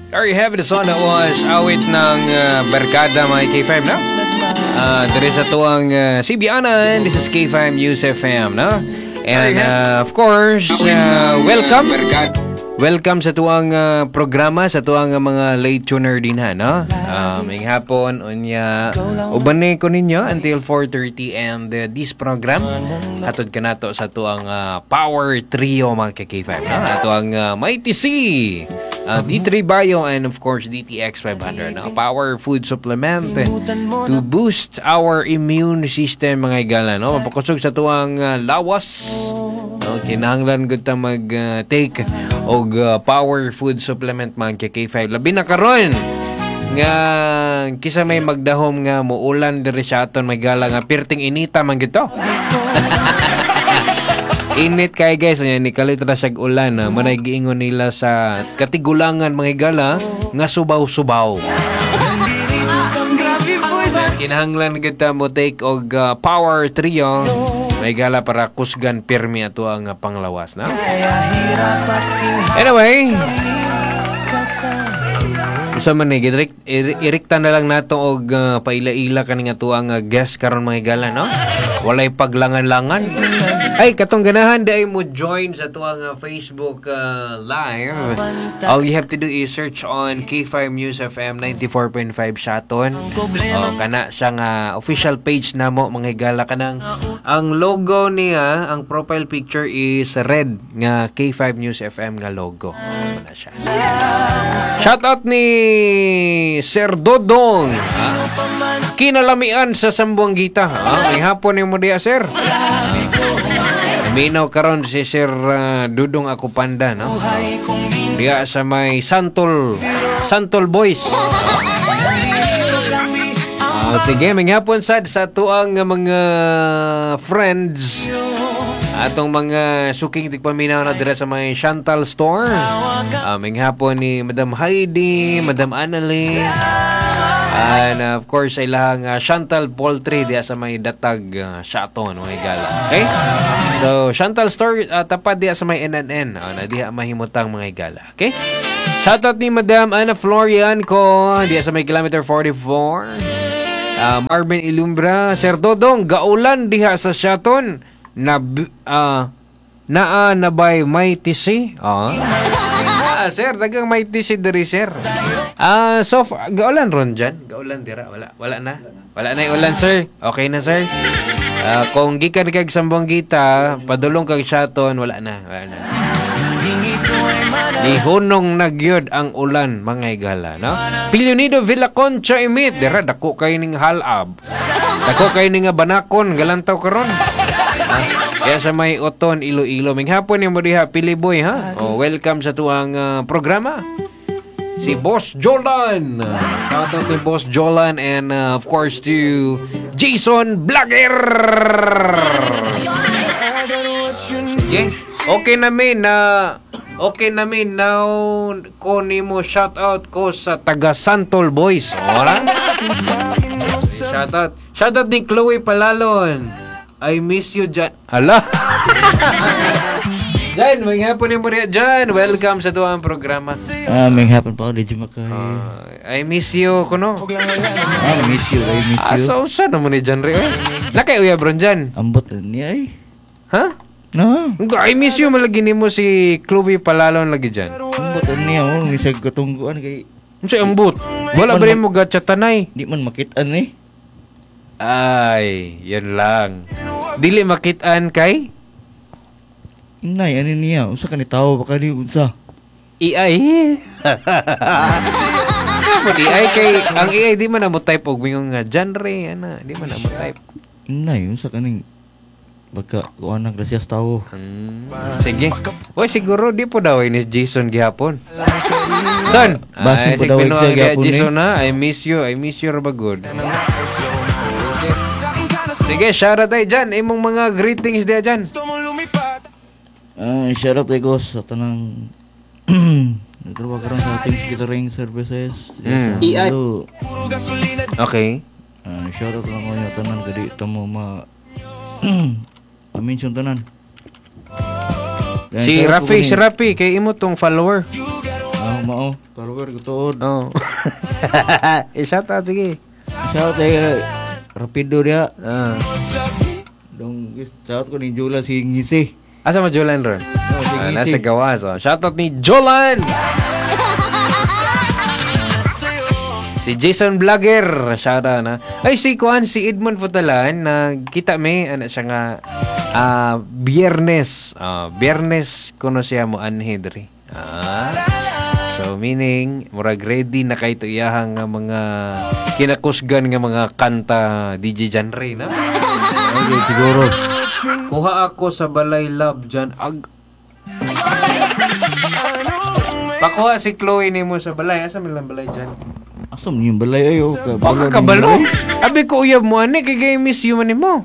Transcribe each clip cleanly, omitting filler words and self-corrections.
There you have it, son. That was awit ng Barkada mga K5, no? There is ito ang CBAnan. This is K5 News FM, no? And of course, welcome. Welcome sa tuwang programa, sa tuwang mga late tuner din ha, no? May hapon, unya, ubanay ko ninyo until 4:30 and this program, hatod ka nato sa tuwang Power Trio mga K5, no? Ato ang Mighty C, D3 Bio, and of course DTX 500, no? Power food supplement to boost our immune system mga igala, no? Mapakusog sa tuwang lawas, no? Kinahanglan gud ta mag-take og power food supplement man kay K5 labi na karon nga kisa may magdahom nga muulan diri sa aton magala nga pirting inita man gito. Init kay guys nya ni kalit ra siyag ulan manay giingon nila sa katigulangan mga gala nga subaw-subaw. Kinahanglan kita mo take og power trio may gala para kusgan pirmi ato ang panglawas na. Anyway, usa man ni irikta na lang nato og paila-ila kaning ato ang guest karon mga gala, no? Walay paglangan-langan. Ay, katong ganahan dai mo join sa tuwang Facebook live. All you have to do is search on K5 News FM 94.5 Shaton. Kana siyang official page namo mga higala kanang ang logo niya, ang profile picture is red nga K5 News FM nga logo. Ano siya. Shout out ni Sir Dodong. Kinalamian sa Sambuanguita. May hapon ni mo diya, sir. Minaw karon si Sir Dudong Akupanda, no? Diya sa may Santol Boys. Sige, mangyapon sa tuang mga friends atong mga suking tigpaminaw na dira sa may Chantal Store. Mangyapon ni Madam Heidi, Madam Annalie, and of course ay lahang Chantal Poultry diya sa may Datag Shaton mga gala. Okay? So Chantal Store tapad diya sa may NNN na diya mahimutang mga gala. Okay? Shoutout ni Madam Ana Florian ko diya sa may kilometer 44. Marvin Ilumbra, Sir Dodong, gaulan diha sa Shaton na nabay may tisi. Sir, dagang may tisi diri, sir. So gaulan ron dyan? Gaulan dira, wala na. Wala na ulan, sir. Okay na, sir. Kung gikan kag Sambuanguita, padulong kag Shaton, wala na. Nihunong nagyod ang ulan mga higala, no? Pilyonido Villa Concha imit dira dako kay ning halab. Dako kay ning banakon galantaw karon. Kaya sa may Oton Iloilo minghapon ni mo diha Piliboy ha. Welcome sa tuang programa. Si Boss Jolan. Shoutout ni Boss Jolan and of course to Jason Vlogger. Yeah. Okay namin now ko nimo shout out ko sa taga Santol Boys. Ora? Shout out ni Chloe Palalon. I miss you Jan. Hala. Jan, may hapon mo rin Jan. Welcome sa tuwang programa. May hapon pa ako, Did makay. I miss you kuno. I miss you. So saan mo ni Jan rin? Nakay uya bron Jan. Ambot niya ay. Ha? No. I miss you malagi nimo si Chloe Palalon lagi Jan. Ambot niya misag katungguan kay. Unsay ambot? Wala ba rin mo gatchatanay? Di man makitaan eh. Ay, yan lang. Dili makitaan kay? Inay, ano niya? Unsa ka ni tao baka ni unsa? AI. AI kay ang AI di man na mo type og mingong genre ana, di man na mo type. Inay, unsa ka ning baka kuan ang grasyas tao. Sige. Oy siguro di po daw ni Jason gihapon. Son, basin po daw siya gihapon. Jason na, I miss you ra good. Sige, shoutout tayo dyan. Imong mga greetings diya dyan. Shoutout tayo sa tanang nagtrabaho karon sa ating catering services. EI. Okay. Shoutout lang ko yung tanan kadi tamo mention tanan. Si Rafi kay imo tong follower. Mao. Follower ko tuod. Oh. Shout out sige. Shout rapido dia. Ah. Shout ko ni Jolan si Ngisi. Asa mo Jolan ron? Si Ngisi. Nasa gawas. Oh. Shout out ni Jolan. Si Jason Vlogger, shout out na. Ay si Edmond Futalan, kita may ano siya nga Biyernes. Biyernes kuno siya mo anhedri. So meaning murag ready na kay iyahang nga mga kinakusgan nga mga kanta DJ Janre na. Okay, siguro. Kuha ako sa Balay Love dyan. Pakuha si Chloe ni mo sa balay. Asa man lang balay dyan? Asam yung balay ayo. Baka kabalo. Abi ko uyab mo ani. Kaya miss you man mo.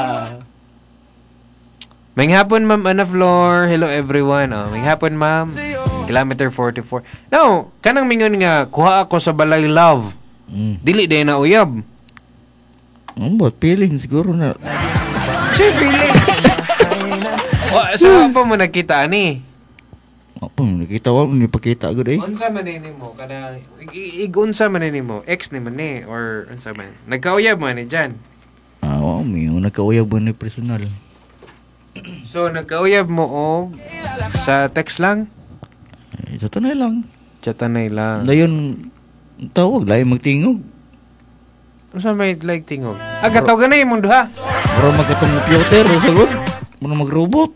May hapon ma'am Ana Flor. Hello everyone. May hapon ma'am. Kilometer 44. No, kanang mingon nga kuha ako sa Balay Love. Dili day na uyab. But feeling siguro na. Siya feeling. Saan pa mo nakita ani? Apa nakita wa ni pakita gud eh. Unsa man ni mo kada unsa man ni mo? Ex ni man ni or unsa man? Nagkauyab man ni diyan. Wa mi nagkauyab man ni personal. So nagkauyab mo og sa text lang? Sa tanay lang. Chatanay lang. Dayon tawag lain magtingog. Unsa may like tingog? Kataw ganay imong duha. Bro magkatong computer sagod. Muna mag-robot.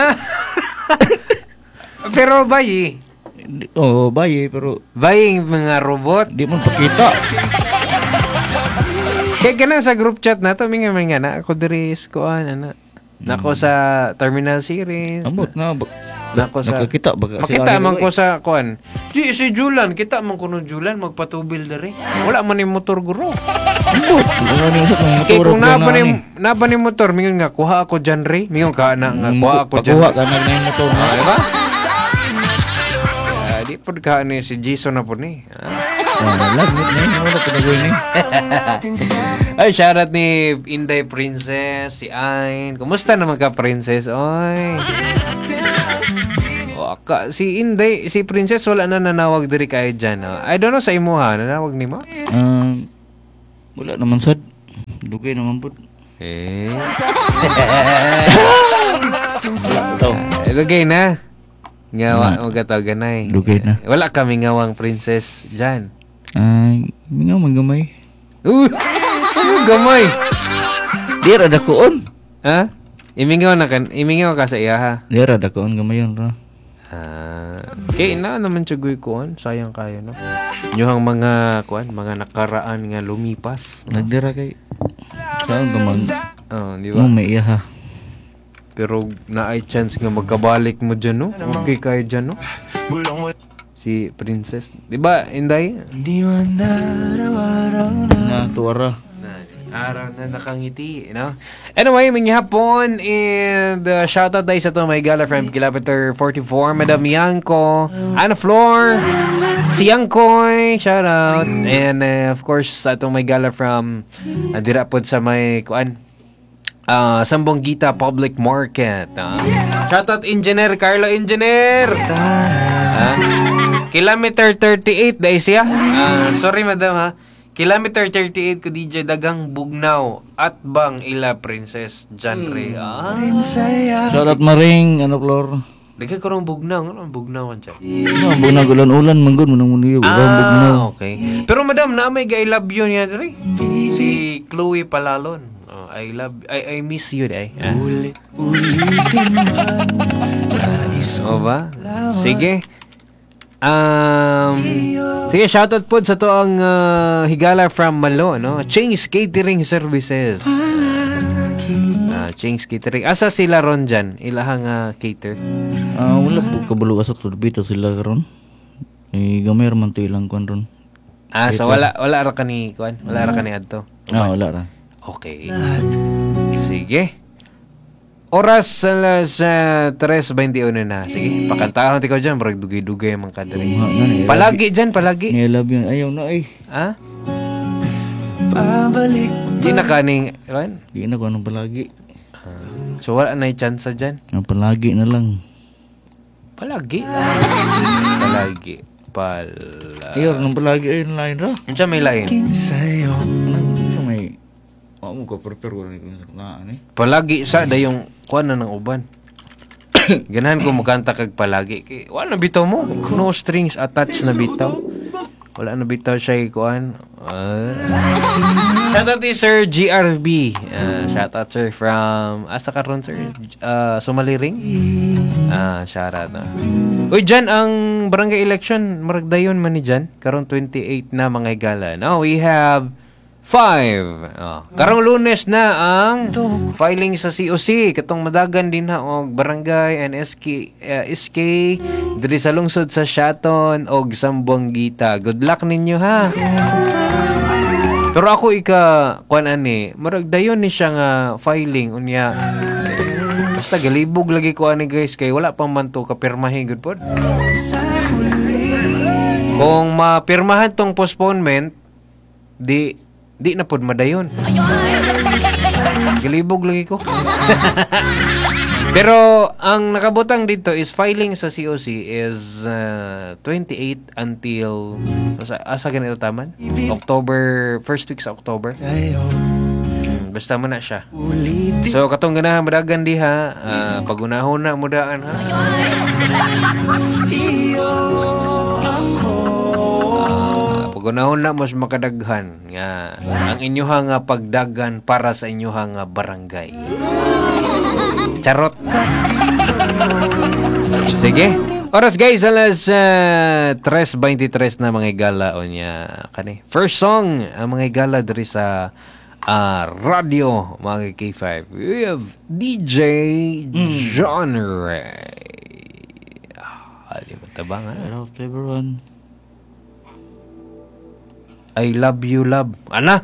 Pero bayi. Bayi pero Baying mga robot. di man pakita. Kaya ganun sa group chat na to, minga na ako diri ko ana. Nako sa Terminal Series. Ambot na. Nako sa Nakakita baka makita man ko sa kuan. Si Julan, kita man kuno Julan magpatubil diri. Wala man ni motor guro. Ambot. Ano ni sa motor. Kaya kung napa ni motor, mingon nga kuha ako dyan re. Mingon ka na nga kuha ako dyan. Kuha ka na ng motor na. Diba? Di po ka ni si Jason na po ni. Lagmit na yun. Wala pinagawin ni. Ay, shoutout ni Inday Princess, si Ayn. Kumusta naman ka, Princess? Oy. Si Inday, si Princess, wala na nanawag diri kayo dyan. I don't know sa imo ha. Nanawag ni mo? Wala naman sad. Dugay naman po. Dugay na. Ngawa, magkatawagan na eh. Dugay na. Wala kami ngawang Princess dyan. Mingaw gamay. Gamay. Dira da koon. Ha? Imingaw ka sa iya ha. Dira da koon gamayon ra. Kaya na naman tsugoy kuan, sayang kayo no. Nyuhang mga kuan, mga nakaraan nga lumipas. Nagdira kay saan gaman. Di ba? May iya ha. Pero naay chance nga magkabalik mo dyan no. Okay kayo dyan no. Si Princess, di ba Inday? Na tuwara. Araw na nakangiti, no? Anyway, may hapon and shoutout tayo sa to my gala from Kilometer 44, Madam Yanko, Ana Flor, si Yankoy, shoutout. And of course, sa itong may gala from dirapod sa may kuan, Sambong Gita Public Market. Shoutout Engineer Carlo Engineer. Kilometer 38 dahil siya. Sorry madam ha. Kilometer 38 ko DJ Dagang Bugnaw at Bang Ila Princess Janre. Shoutout Maring, Ana Flor. Dagay ko rong Bugnaw. Ano ang Bugnaw ka? Bugnaw ulan-ulan manggod mo nang muniyo. Bugnaw. Okay. Pero madam, na may I love you niya dre. Si Chloe Palalon. I miss you day. O ba? Sige. Sige, shoutout po sa to ang higala from Malo, no? Chang's Catering Services. Chang's Catering. Asa sila ron dyan? Ilahang cater? Wala po kabalo sa turbito sila karon. Gamay man to ilang kwan ron. So wala ra ka ni kwan? Wala ra ka ni adto? Wala ra. Okay. Sige. Oras alas 3:21 na. Sige, pakantahon ti ko dyan. Marag dugay-dugay ang mga kadari. Palagi dyan, palagi. I love you. Ayaw na ay. Ha? Di na kaning, kan? Di na ko anong palagi. So wala na yung chance dyan? Palagi na lang. Palagi. Iyo, nung palagi ay lain ra. Ano siya may lain? Nang sa may... mo ko prepare ko rin sa kunaan eh. Palagi sa da yung kuan na ng uban. Ganahan ko mukanta kag palagi. Kay, wala na bitaw mo. No strings attached na bitaw. Wala na bitaw siya kuan. Shout out to Sir GRB. Shout out sir from asa karon sir? Sumaliring. Shout out na. Uy, dyan ang barangay election, maragdayon man ni dyan. Karong 28 na mga higala. Now we have 5. Karong Lunes na ang filing sa COC. Katong madagan din ha og barangay and SK diri sa lungsod sa Shaton og Sambuangita. Good luck ninyo ha. Pero ako kuan ani, maragdayon ni siya nga filing unya. Basta galibog lagi ko ani guys kay wala pang man to kapirmahin good pod. Kung mapirmahan tong postponement, di na pod madayon. Galibog lagi ko. Pero ang nakabutang dito is filing sa COC is 28 until asa ganito taman? October, first week sa October. Basta mo na siya. So katong ganahan madagan diha, pagunahon na mudaan ha. Pagunahon na mas makadaghan nga ang inyoha nga pagdagan para sa inyoha nga barangay. Charot. Sige. Oras guys, alas 3:23 na mga igala o niya kani. First song ang mga igala diri sa radio mga K5. We have DJ John Ray. Di ba tabang ha? Hello everyone. I love you love. Ana?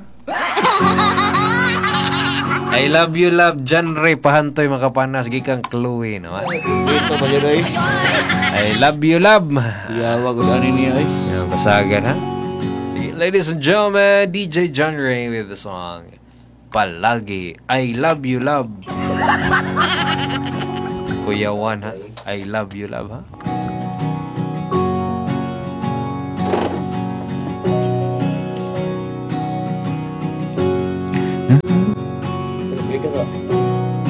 I love you love John Ray pahantoy makapanas gikang Chloe no. Ito ba diri? I love you love. Yawa ko ani niya ay. Basagan ha. Ladies and gentlemen, DJ John Ray with the song Palagi. I love you love. Kuya Juan ha. I love you love ha.